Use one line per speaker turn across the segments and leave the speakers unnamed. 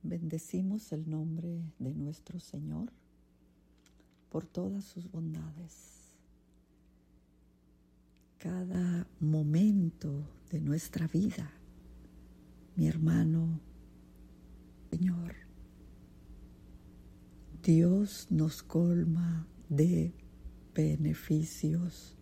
Bendecimos el nombre de nuestro Señor por todas sus bondades. Cada momento de nuestra vida, mi hermano, Señor, Dios nos colma de beneficios.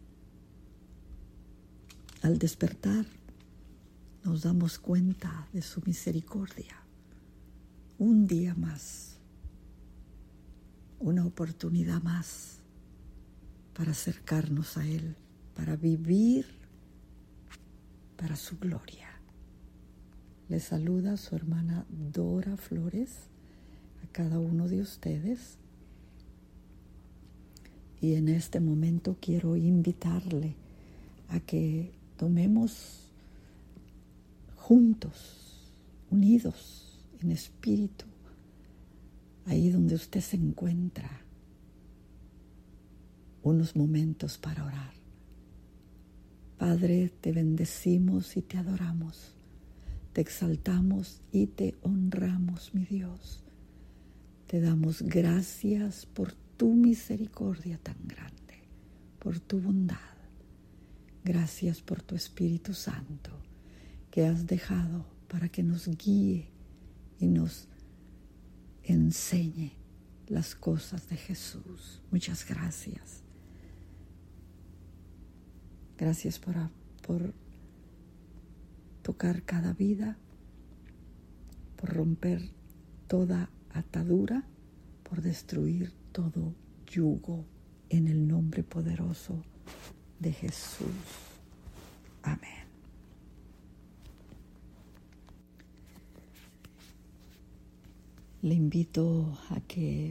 Al despertar, nos damos cuenta de su misericordia. Un día más, una oportunidad más para acercarnos a Él, para vivir para su gloria. Les saluda su hermana Dora Flores, a cada uno de ustedes. Y en este momento quiero invitarle a que tomemos juntos, unidos en espíritu, ahí donde usted se encuentra, unos momentos para orar. Padre, te bendecimos y te adoramos, te exaltamos y te honramos, mi Dios. Te damos gracias por tu misericordia tan grande, por tu bondad. Gracias por tu Espíritu Santo que has dejado para que nos guíe y nos enseñe las cosas de Jesús. Muchas gracias. Gracias por tocar cada vida, por romper toda atadura, por destruir todo yugo en el nombre poderoso de Jesús. Amén. Le invito a que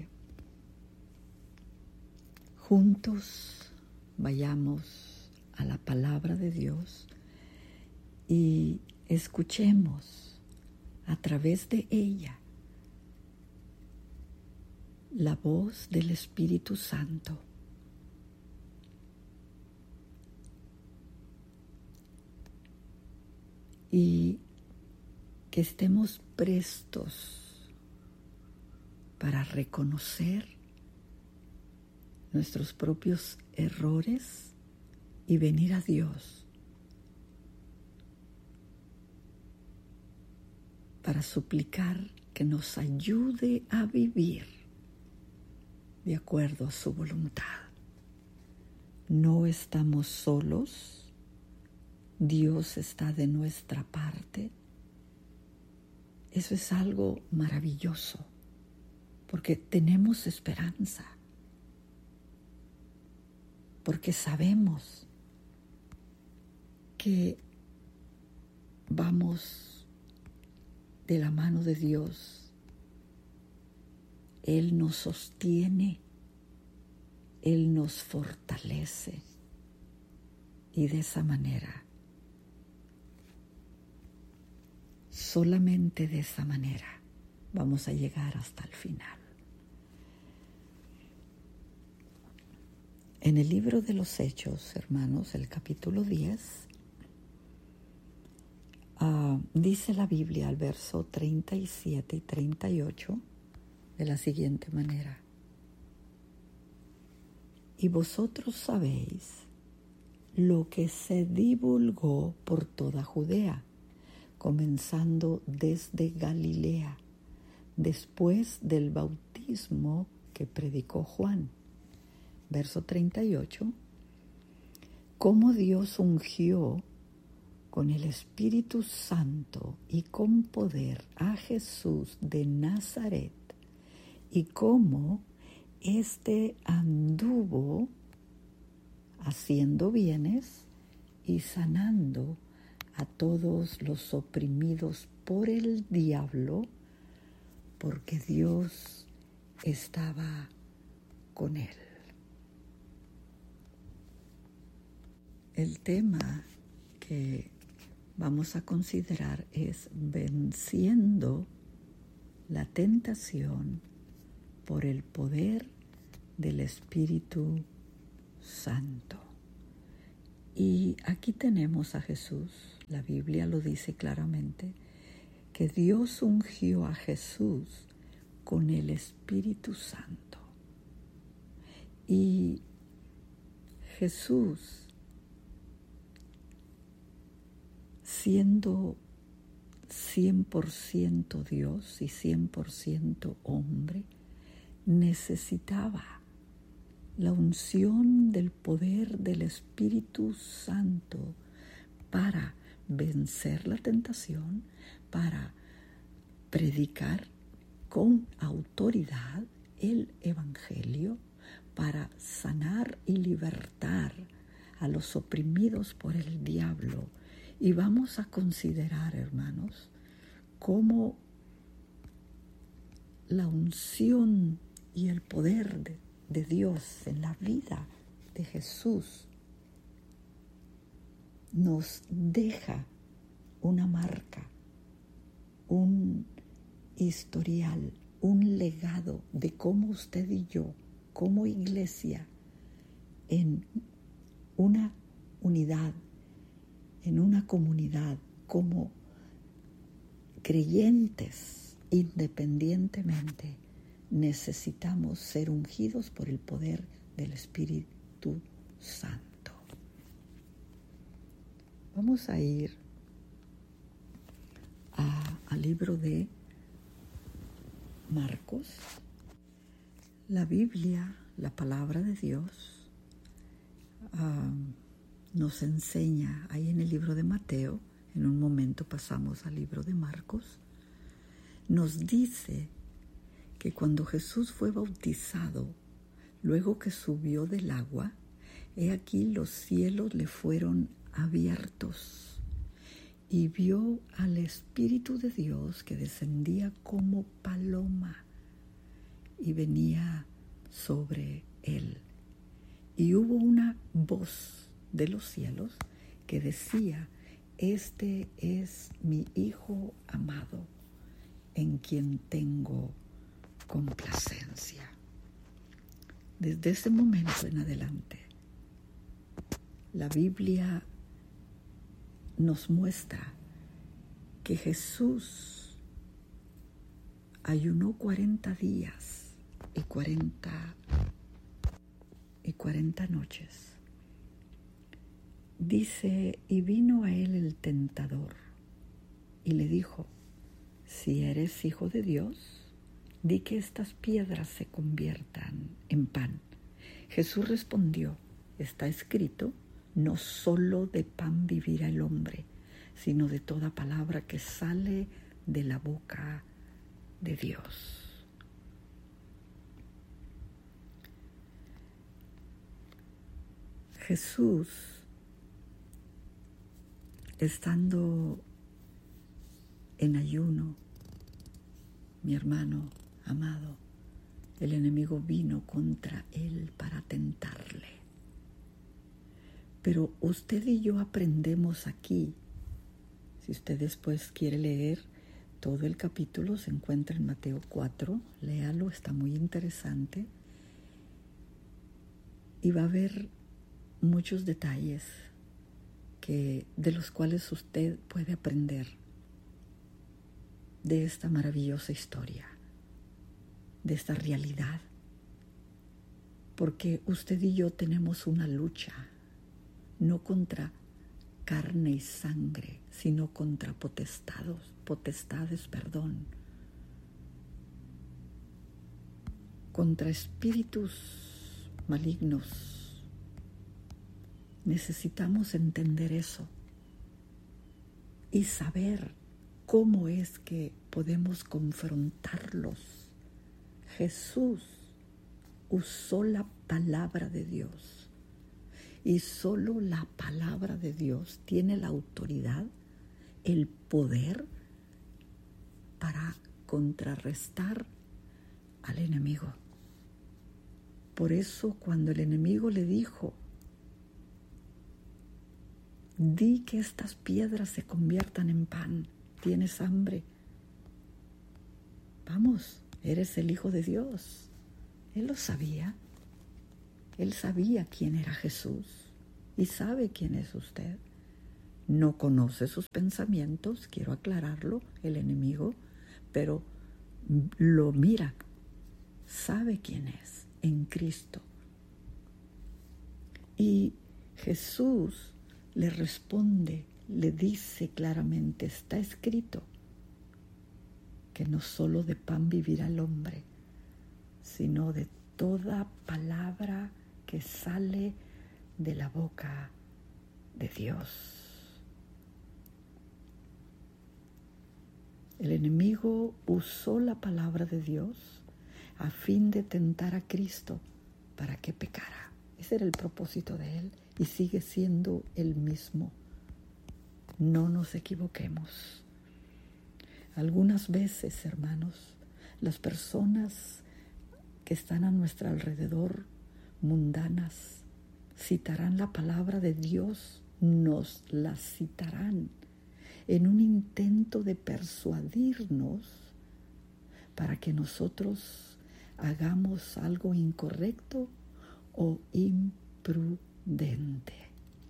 juntos vayamos a la palabra de Dios y escuchemos a través de ella la voz del Espíritu Santo. Y que estemos prestos para reconocer nuestros propios errores y venir a Dios para suplicar que nos ayude a vivir de acuerdo a su voluntad. No estamos solos, Dios está de nuestra parte. Eso es algo maravilloso, porque tenemos esperanza, porque sabemos que vamos de la mano de Dios. Él nos sostiene, Él nos fortalece, y de esa manera, solamente de esa manera, vamos a llegar hasta el final. En el libro de los Hechos, hermanos, el capítulo 10, dice la Biblia, al verso 37 y 38, de la siguiente manera: y vosotros sabéis lo que se divulgó por toda Judea, comenzando desde Galilea, después del bautismo que predicó Juan. Verso 38, cómo Dios ungió con el Espíritu Santo y con poder a Jesús de Nazaret, y cómo éste anduvo haciendo bienes y sanando a todos los oprimidos por el diablo, porque Dios estaba con él. El tema que vamos a considerar es venciendo la tentación por el poder del Espíritu Santo. Y aquí tenemos a Jesús, la Biblia lo dice claramente, que Dios ungió a Jesús con el Espíritu Santo. Y Jesús, siendo 100% Dios y 100% hombre, necesitaba la unción del poder del Espíritu Santo para vencer la tentación, para predicar con autoridad el Evangelio, para sanar y libertar a los oprimidos por el diablo. Y vamos a considerar, hermanos, cómo la unción y el poder de Dios en la vida de Jesús nos deja una marca, un historial, un legado de cómo usted y yo, como iglesia, en una unidad, en una comunidad, como creyentes independientemente, necesitamos ser ungidos por el poder del Espíritu Santo. Vamos a ir al libro de Marcos. La Biblia, la palabra de Dios, nos enseña ahí en el libro de Mateo. En un momento pasamos al libro de Marcos. Nos dice que cuando Jesús fue bautizado, luego que subió del agua, he aquí los cielos le fueron abiertos y vio al Espíritu de Dios que descendía como paloma y venía sobre él. Y hubo una voz de los cielos que decía: este es mi Hijo amado, en quien tengo complacencia. Desde ese momento en adelante, la Biblia nos muestra que Jesús ayunó 40 días y 40 noches. Dice, y vino a él el tentador y le dijo: si eres hijo de Dios, di que estas piedras se conviertan en pan. Jesús respondió: está escrito, no solo de pan vivirá el hombre, sino de toda palabra que sale de la boca de Dios. Jesús, estando en ayuno, mi hermano amado, el enemigo vino contra él para tentarle. Pero usted y yo aprendemos aquí. Si usted después quiere leer todo el capítulo, se encuentra en Mateo 4, léalo, está muy interesante. Y va a haber muchos detalles de los cuales usted puede aprender de esta maravillosa historia, de esta realidad. Porque usted y yo tenemos una lucha, no contra carne y sangre, sino contra potestades, contra espíritus malignos. Necesitamos entender eso y saber cómo es que podemos confrontarlos. Jesús usó la palabra de Dios. Y solo la palabra de Dios tiene la autoridad, el poder para contrarrestar al enemigo. Por eso cuando el enemigo le dijo: di que estas piedras se conviertan en pan, ¿tienes hambre? Vamos, eres el Hijo de Dios. Él lo sabía. Él sabía quién era Jesús y sabe quién es usted. No conoce sus pensamientos, quiero aclararlo, el enemigo, pero lo mira, sabe quién es en Cristo. Y Jesús le responde, le dice claramente, está escrito que no solo de pan vivirá el hombre, sino de toda palabra que sale de la boca de Dios. El enemigo usó la palabra de Dios a fin de tentar a Cristo para que pecara. Ese era el propósito de él y sigue siendo el mismo. No nos equivoquemos. Algunas veces, hermanos, las personas que están a nuestro alrededor, mundanas, citarán la palabra de Dios, nos la citarán en un intento de persuadirnos para que nosotros hagamos algo incorrecto o imprudente.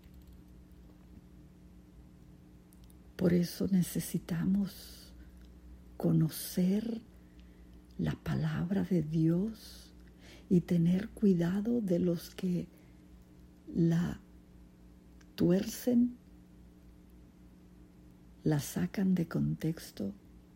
Por eso necesitamos conocer la palabra de Dios y tener cuidado de los que la tuercen, la sacan de contexto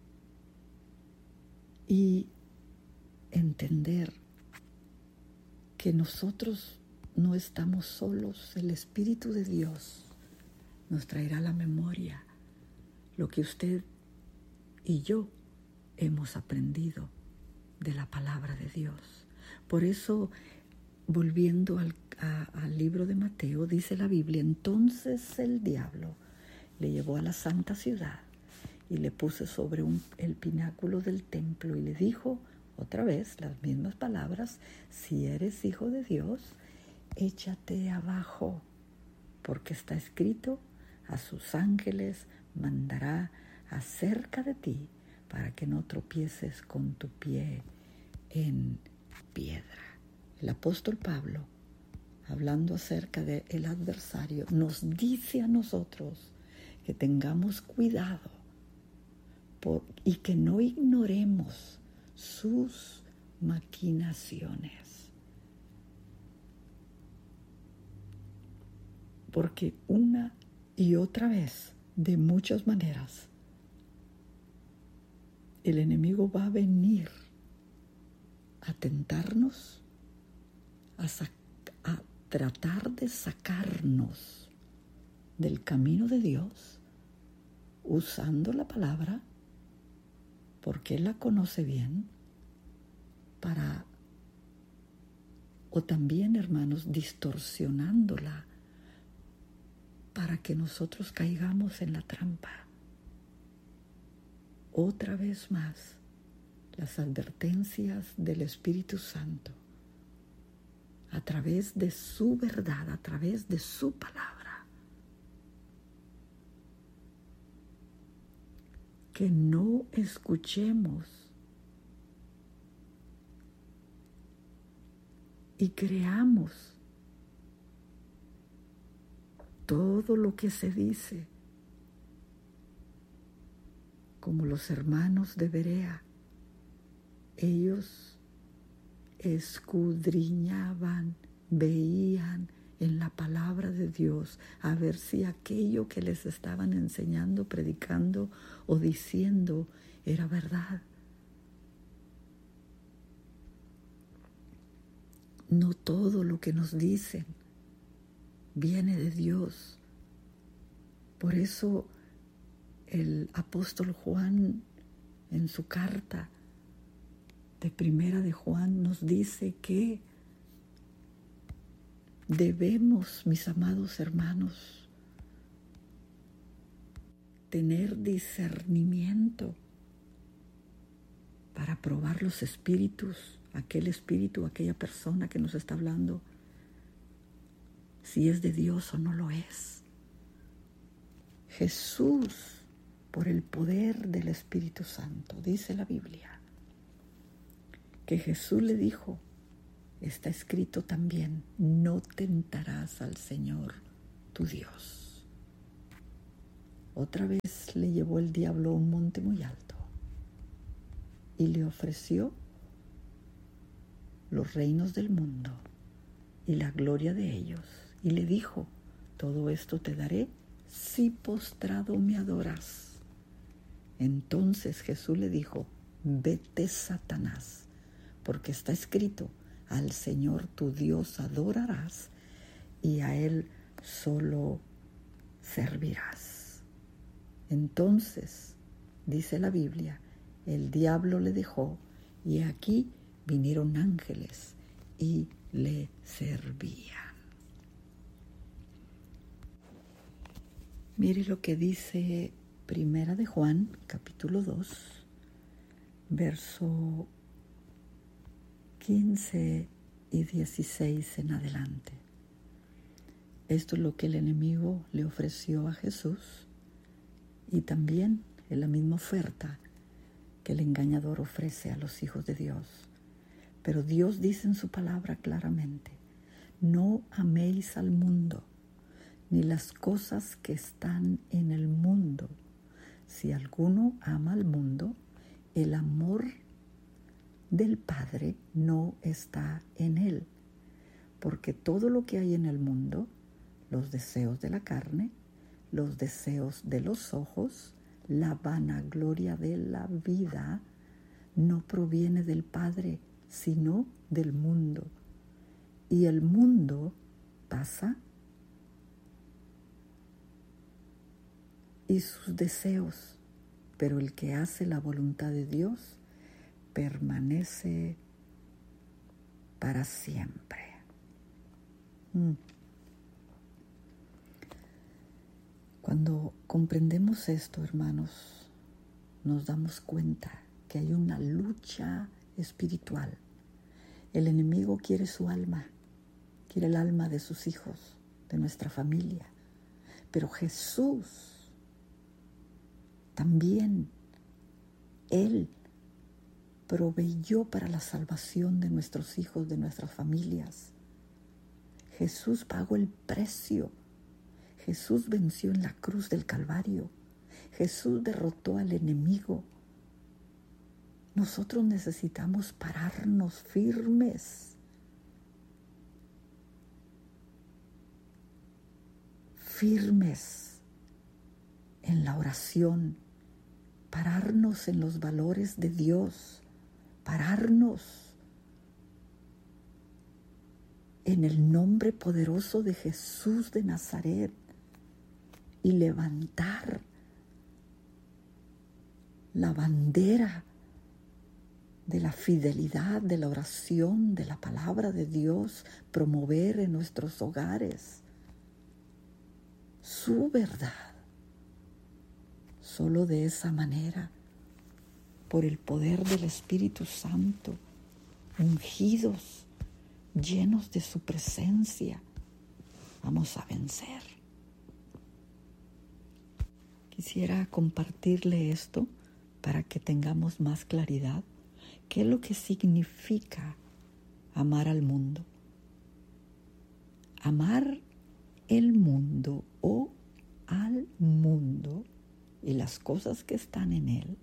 y entender que nosotros no estamos solos. El Espíritu de Dios nos traerá a la memoria lo que usted y yo hemos aprendido de la palabra de Dios. Por eso, volviendo al libro de Mateo, dice la Biblia, entonces el diablo le llevó a la santa ciudad y le puso sobre el pináculo del templo y le dijo otra vez las mismas palabras, si eres hijo de Dios, échate abajo, porque está escrito, a sus ángeles mandará acerca de ti para que no tropieces con tu pie en piedra. El apóstol Pablo, hablando acerca del adversario, nos dice a nosotros que tengamos cuidado y que no ignoremos sus maquinaciones. Porque una y otra vez, de muchas maneras, el enemigo va a venir a tentarnos, a tratar de sacarnos del camino de Dios, usando la palabra, porque Él la conoce bien, o también, hermanos, distorsionándola para que nosotros caigamos en la trampa. Otra vez más, las advertencias del Espíritu Santo, a través de su verdad, a través de su palabra, que no escuchemos y creamos todo lo que se dice, como los hermanos de Berea. Ellos escudriñaban, veían en la palabra de Dios a ver si aquello que les estaban enseñando, predicando o diciendo era verdad. No todo lo que nos dicen viene de Dios. Por eso el apóstol Juan, en su carta de Primera de Juan, nos dice que debemos, mis amados hermanos, tener discernimiento para probar los espíritus, aquel espíritu, aquella persona que nos está hablando, si es de Dios o no lo es. Jesús, por el poder del Espíritu Santo, dice la Biblia, que Jesús le dijo, está escrito también, no tentarás al Señor tu Dios. Otra vez le llevó el diablo a un monte muy alto y le ofreció los reinos del mundo y la gloria de ellos. Y le dijo: todo esto te daré si postrado me adoras. Entonces Jesús le dijo: vete, Satanás, porque está escrito: al Señor tu Dios adorarás y a Él solo servirás. Entonces, dice la Biblia, el diablo le dejó y aquí vinieron ángeles y le servían. Mire lo que dice Primera de Juan, capítulo 2, verso 15 y 16 en adelante. Esto es lo que el enemigo le ofreció a Jesús y también es la misma oferta que el engañador ofrece a los hijos de Dios. Pero Dios dice en su palabra claramente: no améis al mundo, ni las cosas que están en el mundo. Si alguno ama al mundo, el amor del Padre no está en él. Porque todo lo que hay en el mundo, los deseos de la carne, los deseos de los ojos, la vanagloria de la vida, no proviene del Padre, sino del mundo. Y el mundo pasa y sus deseos, pero el que hace la voluntad de Dios permanece para siempre. Cuando comprendemos esto, hermanos, nos damos cuenta que hay una lucha espiritual. El enemigo quiere su alma, quiere el alma de sus hijos, de nuestra familia. Pero Jesús también, Él proveyó para la salvación de nuestros hijos, de nuestras familias. Jesús pagó el precio. Jesús venció en la cruz del Calvario. Jesús derrotó al enemigo. Nosotros necesitamos pararnos firmes. Firmes en la oración. Pararnos en los valores de Dios. Pararnos en el nombre poderoso de Jesús de Nazaret y levantar la bandera de la fidelidad, de la oración, de la palabra de Dios, promover en nuestros hogares su verdad. Solo de esa manera, por el poder del Espíritu Santo, ungidos, llenos de su presencia, vamos a vencer. Quisiera compartirle esto para que tengamos más claridad. ¿Qué es lo que significa amar al mundo? Amar el mundo o al mundo y las cosas que están en él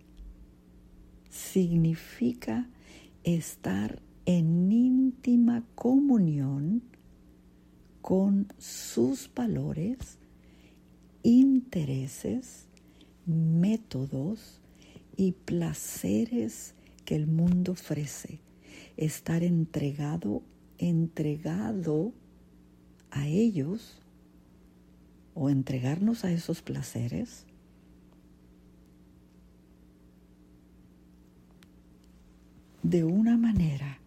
significa estar en íntima comunión con sus valores, intereses, métodos y placeres que el mundo ofrece. Estar entregado a ellos o entregarnos a esos placeres de una manera